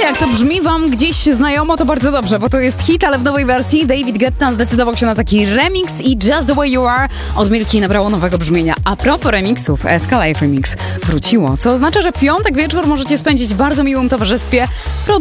jak to brzmi wam gdzieś znajomo, to bardzo dobrze, bo to jest hit, ale w nowej wersji. David Guetta zdecydował się na taki remix i Just The Way You Are od Milki nabrało nowego brzmienia. A propos remixów, SK Live Remix wróciło, co oznacza, że piątek wieczór możecie spędzić w bardzo miłym towarzystwie